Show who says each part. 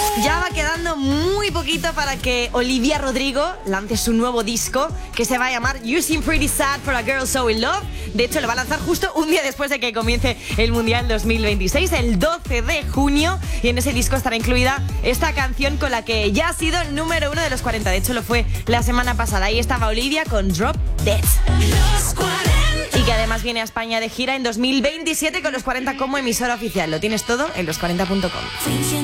Speaker 1: Ya va quedando muy poquito para que Olivia Rodrigo lance su nuevo disco, que se va a llamar You Seem Pretty Sad for a Girl So In Love. De hecho, lo va a lanzar justo un día después de que comience el Mundial 2026, el 12 de junio. Y en ese disco estará incluida esta canción con la que ya ha sido número 1 de los 40. De hecho, lo fue la semana pasada. Ahí estaba Olivia con Drop Dead.
Speaker 2: Los 40.
Speaker 1: Y que además viene a España de gira en 2027 con los 40 como emisora oficial. Lo tienes todo en los40.com.